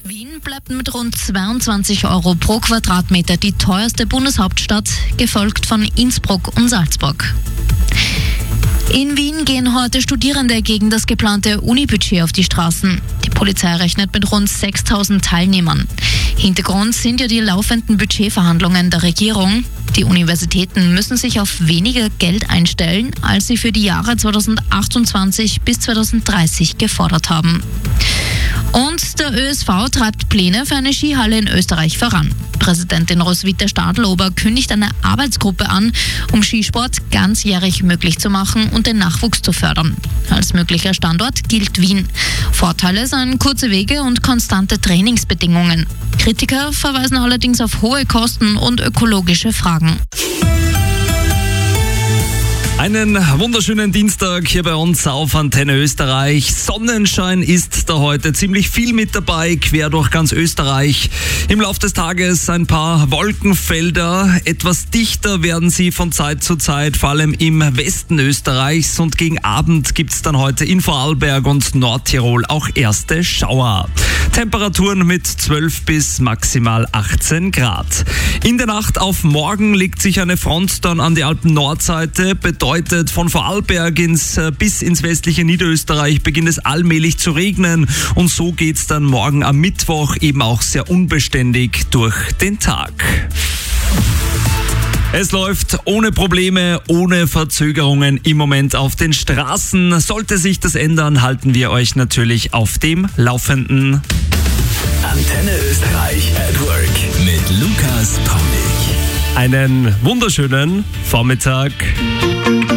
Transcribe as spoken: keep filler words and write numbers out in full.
Wien bleibt mit rund zweiundzwanzig Euro pro Quadratmeter die teuerste Bundeshauptstadt, gefolgt von Innsbruck und Salzburg. In Wien gehen heute Studierende gegen das geplante Unibudget auf die Straßen. Die Polizei rechnet mit rund sechstausend Teilnehmern. Hintergrund sind ja die laufenden Budgetverhandlungen der Regierung. Die Universitäten müssen sich auf weniger Geld einstellen, als sie für die Jahre zweitausendachtundzwanzig bis zweitausenddreißig gefordert haben. Und der Ö S V treibt Pläne für eine Skihalle in Österreich voran. Präsidentin Roswitha Stadlober kündigt eine Arbeitsgruppe an, um Skisport ganzjährig möglich zu machen und den Nachwuchs zu fördern. Als möglicher Standort gilt Wien. Vorteile seien kurze Wege und konstante Trainingsbedingungen. Kritiker verweisen allerdings auf hohe Kosten und ökologische Fragen. Einen wunderschönen Dienstag hier bei uns auf Antenne Österreich. Sonnenschein ist da heute ziemlich viel mit dabei, quer durch ganz Österreich. Im Laufe des Tages ein paar Wolkenfelder. Etwas dichter werden sie von Zeit zu Zeit, vor allem im Westen Österreichs. Und gegen Abend gibt's dann heute in Vorarlberg und Nordtirol auch erste Schauer. Temperaturen mit zwölf bis maximal achtzehn Grad. In der Nacht auf morgen legt sich eine Front dann an die Alpen-Nordseite. Bedeutet von Vorarlberg ins, bis ins westliche Niederösterreich beginnt es allmählich zu regnen. Und so geht's dann morgen am Mittwoch eben auch sehr unbeständig durch den Tag. Es läuft ohne Probleme, ohne Verzögerungen im Moment auf den Straßen. Sollte sich das ändern, halten wir euch natürlich auf dem Laufenden. Antenne Österreich at Work mit Lukas Paulig. Einen wunderschönen Vormittag.